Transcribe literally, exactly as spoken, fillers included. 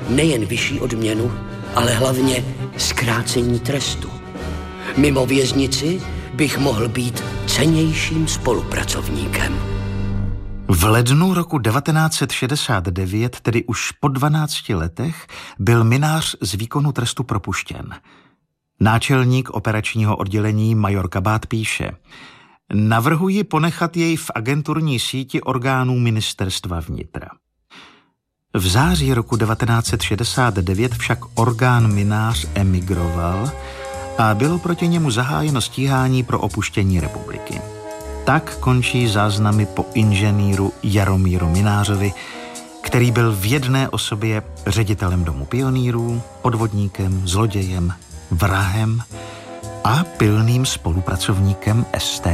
nejen vyšší odměnu, ale hlavně zkrácení trestu. Mimo věznici bych mohl být cennějším spolupracovníkem. V lednu roku devatenáct set šedesát devět, tedy už po dvanácti letech, byl Mynář z výkonu trestu propuštěn. Náčelník operačního oddělení major Kabát píše: navrhuji ponechat jej v agenturní síti orgánů ministerstva vnitra. V září roku devatenáct set šedesát devět však orgán Mynář emigroval a bylo proti němu zahájeno stíhání pro opuštění republiky. Tak končí záznamy po inženýru Jaromíru Mynářovi, který byl v jedné osobě ředitelem Domu pionýrů, podvodníkem, zlodějem, vrahem a pilným spolupracovníkem es té